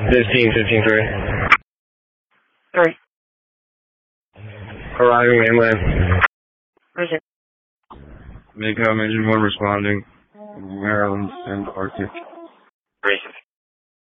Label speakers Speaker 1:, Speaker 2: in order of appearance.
Speaker 1: 15-3.
Speaker 2: 3.
Speaker 1: Arriving mainland.
Speaker 2: Roger.
Speaker 3: Engine 1 responding. Maryland and Arctic.
Speaker 4: Grayson